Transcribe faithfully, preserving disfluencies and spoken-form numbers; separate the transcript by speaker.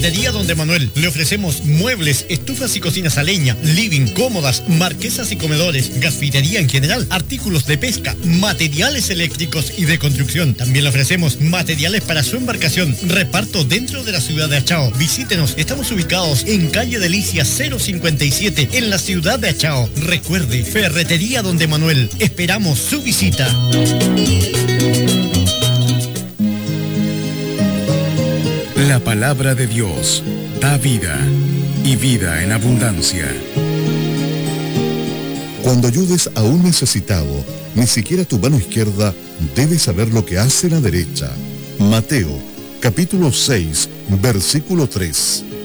Speaker 1: Ferretería Donde Manuel. Le ofrecemos muebles, estufas y cocinas a leña, living, cómodas, marquesas y comedores, gasfitería en general, artículos de pesca, materiales eléctricos y de construcción. También le ofrecemos materiales para su embarcación. Reparto dentro de la ciudad de Achao. Visítenos, estamos ubicados en calle Delicia cero cincuenta y siete en la ciudad de Achao. Recuerde, Ferretería Donde Manuel. Esperamos su visita.
Speaker 2: La palabra de Dios da vida y vida en abundancia.
Speaker 3: Cuando ayudes a un necesitado, ni siquiera tu mano izquierda debe saber lo que hace la derecha. Mateo, capítulo seis, versículo tres.